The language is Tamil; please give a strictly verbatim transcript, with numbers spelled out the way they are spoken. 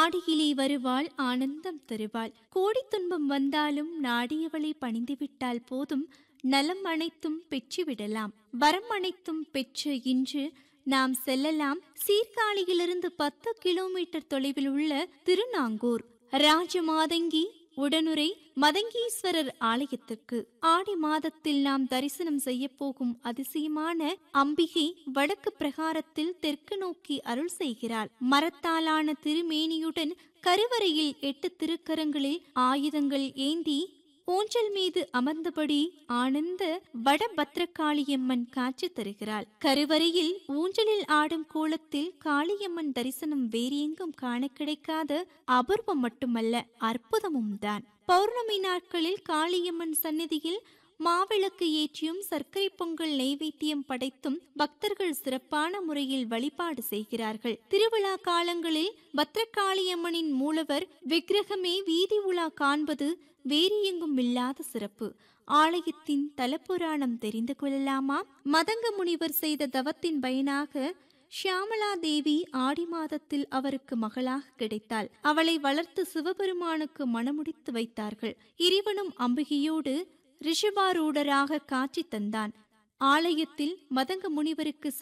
ஆடியிலே வருவாள், ஆனந்தம் தருவாள். கோடி துன்பம் வந்தாலும் நாடியவளை பணிந்துவிட்டால் போதும், நலம் அனைத்தும் பெற்றுவிடலாம். வரம் அனைத்தும் பெற்று இன்று நாம் செல்லலாம் சீர்காழியிலிருந்து பத்து கிலோமீட்டர் தொலைவில் உள்ள திருநாங்கூர் ராஜமாதங்கி உடனுரை மதங்கீஸ்வரர் ஆலயத்திற்கு. ஆடி மாதத்தில் நாம் தரிசனம் செய்ய போகும் அதிசயமான அம்பிகை வடக்கு பிரகாரத்தில் தெற்கு நோக்கி அருள் செய்கிறாள். மரத்தாலான திருமேனியுடன் கருவறையில் எட்டு திருக்கரங்களில் ஆயுதங்கள் ஏந்தி ஊஞ்சல் மீது அமர்ந்தபடி ஆனந்த வடபத்ரகாளியம்மன் காட்சி தருகிறாள். கருவறையில் ஊஞ்சலில் ஆடும் கோலத்தில் காளியம்மன் தரிசனம் வேறு எங்கும் காண கிடைக்காத அபூர்வம் மட்டுமல்ல, அற்புதமும் தான். பௌர்ணமி நாட்களில் காளியம்மன் சந்நிதியில் மாவிளக்கு ஏற்றியும் சர்க்கரை பொங்கல் நெய்வேத்தியம் படைத்தும் பக்தர்கள் சிறப்பான முறையில் வழிபாடு செய்கிறார்கள். திருவிழா காலங்களில் பத்ரகாளியம்மனின் மூலவர் விக்கிரகமே வீதி உலா காண்பது வேறு எங்கும் இல்லாத சிறப்பு. ஆலயத்தின் தலப்புராணம் தெரிந்து கொள்ளலாமா? மதங்க முனிவர் செய்த தவத்தின் பயனாக ஷியாமலா தேவி ஆடி மாதத்தில் அவருக்கு மகளாக கிடைத்தாள். அவளை வளர்த்து சிவபெருமானுக்கு மணமுடித்து வைத்தார்கள். இறைவனும் அம்பிகையோடு ரிஷபாரூடராக காட்சி தந்தான். ஆலயத்தில் மதங்க முனிவருக்கு